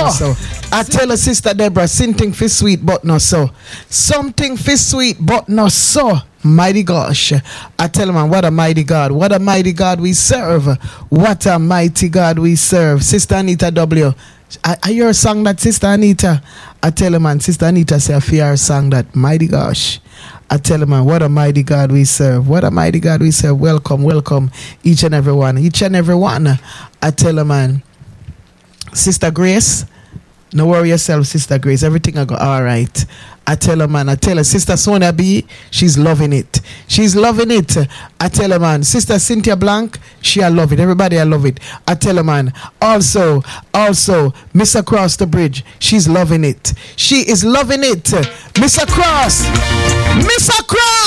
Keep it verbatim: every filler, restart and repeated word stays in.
no so. I tell her Sister Deborah, something for sweet but no so. Something for sweet but no so. Mighty gosh. I tell him, man, what a mighty God. What a mighty God we serve. What a mighty God we serve. Sister Anita W. I, I hear a song that Sister Anita. I tell him, man, Sister Anita say I fear a song that mighty gosh. I tell him, man, what a mighty God we serve. What a mighty God we serve. Welcome, welcome, each and every one. Each and every one. I tell him, man, Sister Grace, no worry yourself, Sister Grace. Everything I go all right. I tell her, man, I tell her, Sister Sonia B, she's loving it. She's loving it. I tell her, man, Sister Cynthia Blank, she I love it. Everybody I love it. I tell her, man, also, also, Miss Across the Bridge, she's loving it. She is loving it. Miss Across, Miss Across.